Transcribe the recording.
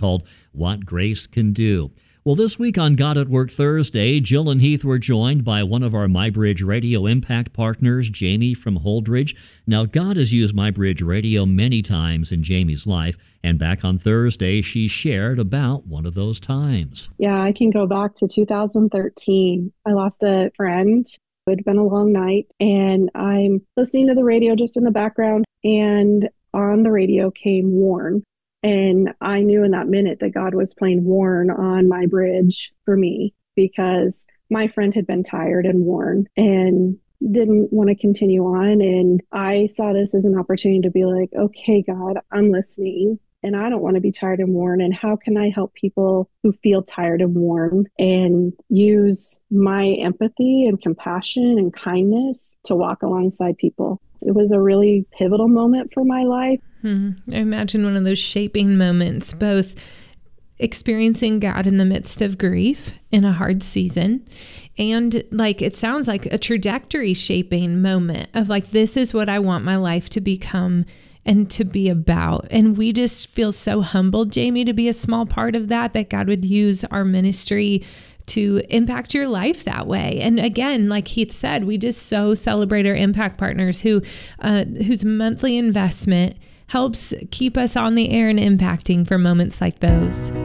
called What Grace Can Do. Well, this week on God at Work Thursday, Jill and Heath were joined by one of our MyBridge Radio Impact partners, Jamie from Holdridge. Now, God has used MyBridge Radio many times in Jamie's life, and back on Thursday, she shared about one of those times. Yeah, I can go back to 2013. I lost a friend. It had been a long night, and I'm listening to the radio just in the background, and on the radio came Warn. And I knew in that minute that God was playing Warn on MyBridge for me, because my friend had been tired and worn and didn't want to continue on. And I saw this as an opportunity to be like, okay, God, I'm listening. And I don't want to be tired and worn. And how can I help people who feel tired and worn, and use my empathy and compassion and kindness to walk alongside people? It was a really pivotal moment for my life. I imagine one of those shaping moments, both experiencing God in the midst of grief in a hard season, and like it sounds like a trajectory shaping moment of like, this is what I want my life to become and to be about. And we just feel so humbled, Jamie, to be a small part of that God would use our ministry to impact your life that way. And again, like Heath said, we just so celebrate our impact partners whose monthly investment helps keep us on the air and impacting for moments like those.